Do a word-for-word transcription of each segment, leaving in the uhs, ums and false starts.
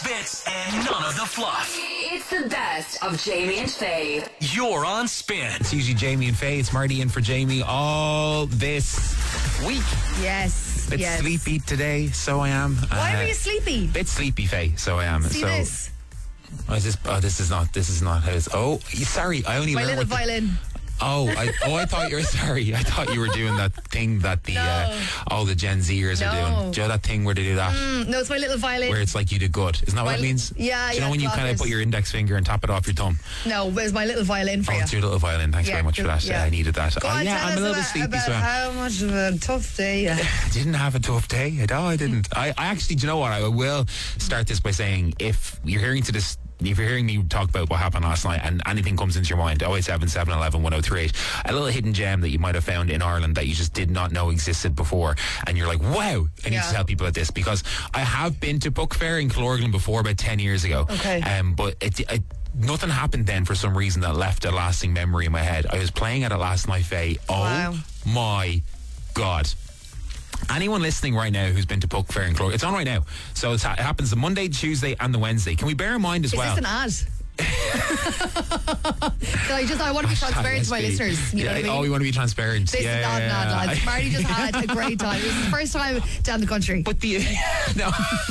bits and none of the fluff. It's the best of Jamie and Faye. You're on Spin. It's usually Jamie and Faye. It's Marty in for Jamie all this week. Yes. Bit yes. sleepy today, so I am. Why Uh, are you sleepy? Bit sleepy, Faye, so I am. See so this? Oh, is this, oh, this is not. This is not how it's. Oh, sorry. I only My learned little what the- violin. Oh, I, oh, I thought you were sorry. I thought you were doing that thing that the No. uh, all the Gen Zers No. are doing. Do you know that thing where they do that? Mm, no, it's my little violin. Where it's like you did good. Isn't that what My it li- means? yeah, Do you yeah, know when you clock kind of it. put your index finger and tap it off your thumb? No, it's my little violin for Oh, you. it's your little violin. Thanks Yeah, very much for that. yeah. I needed that. Go Uh, on, yeah, tell I'm us a little about, bit sleepy. about So I'm- how much of a tough day. Uh, I didn't have a tough day. No, I didn't. I, I actually, do you know what? I will start this by saying if you're hearing to this, if you're hearing me talk about what happened last night and anything comes into your mind, oh eight seven, seven one one, one oh three eight, a little hidden gem that you might have found in Ireland that you just did not know existed before, and you're like, wow, I need Yeah. to tell people about this because I have been to Book Fair in Killorglin before about ten years ago. Okay. Um, but it, it nothing happened then for some reason that left a lasting memory in my head. I was playing at it last night, Faye. Oh Wow. my God. Anyone listening right now who's been to Book Fair in Clore, it's on right now. So it's, it happens the Monday, Tuesday, and the Wednesday. Can we bear in mind as is well? this an ad? So I just I want to be Hashtag transparent to my S B. listeners. You know Yeah, what I mean? Oh, we want to be transparent. This yeah, is not an ad, yeah, lads. yeah. Marty just had a great time. It was his first time down the country. But the no,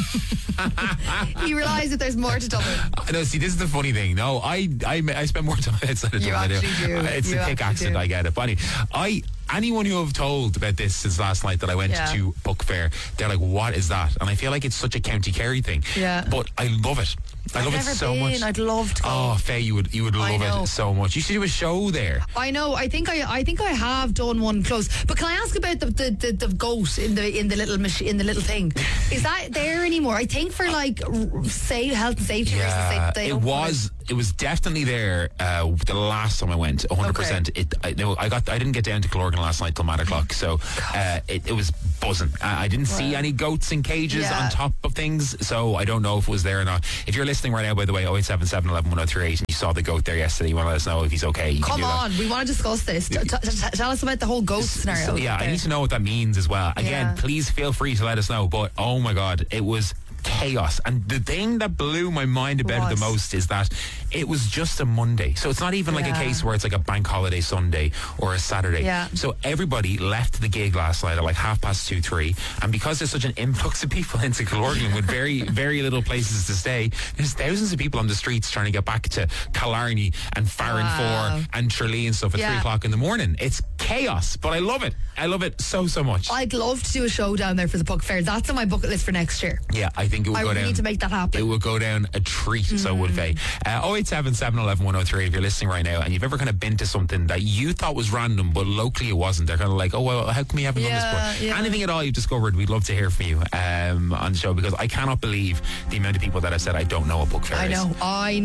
He realised that there's more to Dublin. no. See, this is the funny thing. No, I I, I spend more time outside of You Dublin than I actually do. Uh, It's You a thick actually accent. do. I get it. But anyway, I anyone who have told about this since last night that I went Yeah. to Book Fair, they're like, "What is that?" And I feel like it's such a County Kerry thing. Yeah. But I love it. I I've love never it so been. much. I'd love to go. Oh, Faye, you would you would I love know. it so much. You should do a show there. I know. I think I. I think I have done one close. But can I ask about the the, the, the goat in the in the little machi- in the little thing? Is that there anymore? I think for like r- say health and safety reasons. Yeah, They, they it don't put was. It was definitely there uh, the last time I went. one hundred percent. Okay. It. I, no, I got. I didn't get down to Killorglin last night till nine o'clock. So uh, it, it was buzzing. I, I didn't see Wow. any goats in cages Yeah. on top of things. So I don't know if it was there or not. If you're listening right now, by the way, oh eight seven, seven one one, one oh three eight, and you saw the goat there yesterday, you want to let us know if he's okay. You can Come do that. on, we want to discuss this. T- t- t- tell us about the whole ghost scenario. So, yeah, I there. need to know what that means as well. Again, Yeah. please feel free to let us know. But oh my God, it was chaos. And the thing that blew my mind about it the What? most is that it was just a Monday. So it's not even like a Yeah. case where it's like a bank holiday Sunday or a Saturday. Yeah. So everybody left the gig last night at like half past two, three. And because there's such an influx of people into Killorglin with very, very little places to stay, there's thousands of people on the streets trying to get back to Killarney and Farron Wow. four and Tralee and stuff at Yeah. three o'clock in the morning. It's chaos, but I love it. I love it so, so much. I'd love to do a show down there for the Book Fair. That's on my bucket list for next year. Yeah, I think it would I go really down. need to make that happen. It would go down a treat, so would Faye. Uh, oh eight seven, seven one one, one oh three if you're listening right now and you've ever kind of been to something that you thought was random, but locally it wasn't. They're kind of like, oh, well, how come we haven't done this Yeah, before? yeah. Anything at all you've discovered, we'd love to hear from you um, on the show because I cannot believe the amount of people that have said, I don't know what Book Fair I is. know. I know.